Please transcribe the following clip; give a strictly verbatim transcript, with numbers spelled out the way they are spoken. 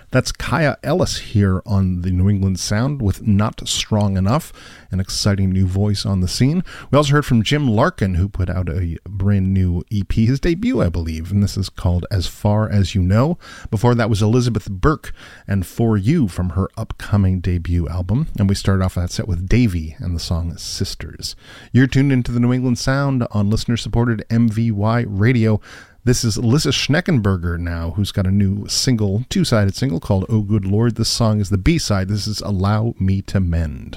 That's Kaya Ellis here on the New England Sound with Not Strong Enough, an exciting new voice on the scene. We also heard from Jim Larkin, who put out a brand new E P, his debut, I believe, and this is called As Far As You Know. Before that was Elizabeth Burke and For You from her upcoming debut album. And we started off that set with Davey and the song Sisters. You're tuned into the New England Sound on listener-supported M V Y Radio. This is Lissa Schneckenberger now, who's got a new single, two-sided single called Oh Good Lord. This song is the B-side. This is Allow Me to Mend.